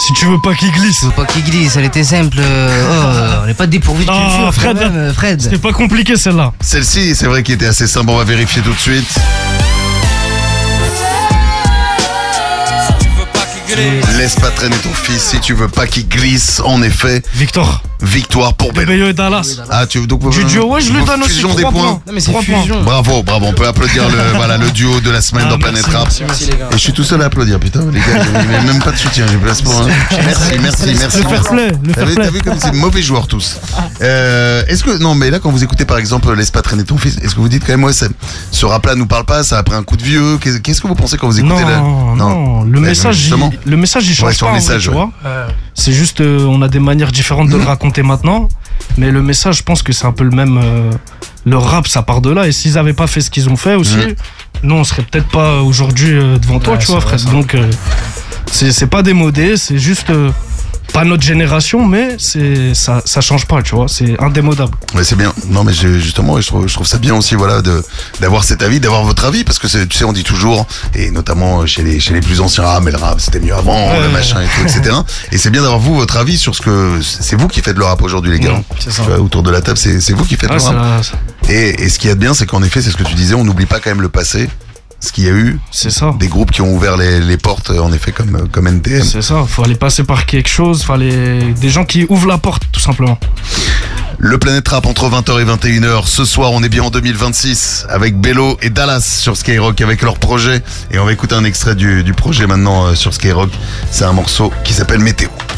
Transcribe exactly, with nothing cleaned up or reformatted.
Si tu veux pas qu'il glisse. Faut pas qu'il glisse, elle était simple. Oh, on n'est pas dépourvu de culture, Ah, Fred, quand même, Fred. C'était pas compliqué celle-là. Celle-ci, c'est vrai qu'il était assez simple, on va vérifier tout de suite. Laisse pas traîner ton fils si tu veux pas qu'il glisse. En effet, Victor. victoire pour Bello. Bello et Dallas. Ah, tu donc Du duo, ouais, je lui donne aussi fusion des trois points. points. Non mais c'est Trois points. fusion. Bravo, bravo, on peut applaudir le voilà le duo de la semaine Ah, dans merci, Planet Rap. merci, merci. les gars. Et je suis tout seul à applaudir, putain, les gars, j'ai même pas de soutien, j'ai place pour un. Merci, merci, merci. Le fair play, le T'as fair vu, t'as play. vu comme c'est mauvais joueurs tous. Euh, est-ce que non mais là quand vous écoutez par exemple Laisse pas traîner ton fils, est-ce que vous dites quand même ouais ça- ce rap-là nous parle pas, ça a pris un coup de vieux, qu'est-ce qu'est-ce que vous pensez quand vous écoutez là Non, non, le Bah, message, justement. il, le message, il change Ouais, sur pas, le en vrai, message, tu ouais. vois. C'est juste, euh, on a des manières différentes de le raconter maintenant, mais le message, je pense que c'est un peu le même. euh, le rap, ça part de là, et s'ils avaient pas fait ce qu'ils ont fait aussi, Mhm. nous, on serait peut-être pas aujourd'hui euh, devant toi, Ouais, tu vois, c'est vrai, frère. ça. Donc, euh, c'est c'est pas démodé, c'est juste. euh, pas notre génération, mais c'est ça, ça change pas, tu vois, c'est indémodable. Ouais, c'est bien. Non, mais j'ai- justement, je trouve, je trouve ça bien aussi, voilà, de d'avoir cet avis, d'avoir votre avis, parce que c'est- tu sais, on dit toujours, et notamment chez les chez les plus anciens, ah mais le rap c'était mieux avant, Ouais, le ouais. machin et tout, et cetera. Et c'est bien d'avoir vous votre avis sur ce que c'est vous qui faites le rap aujourd'hui, les gars. Ouais, c'est ça. Tu vois, autour de la table, c'est c'est vous qui faites Ah, le ça- rap. ça- Et, et ce qu'il y a de bien, c'est qu'en effet, c'est ce que tu disais, on n'oublie pas quand même le passé. Ce qu'il y a eu, c'est ça. des groupes qui ont ouvert les, les portes, en effet, comme, comme N T M. C'est ça, faut aller passer par quelque chose, fallait des gens qui ouvrent la porte, tout simplement. Le Planet Rap entre vingt heures et vingt et une heures. Ce soir, on est bien en deux mille vingt-six avec Bello et Dallas sur Skyrock avec leur projet. Et on va écouter un extrait du, du projet maintenant euh, sur Skyrock. C'est un morceau qui s'appelle Météo.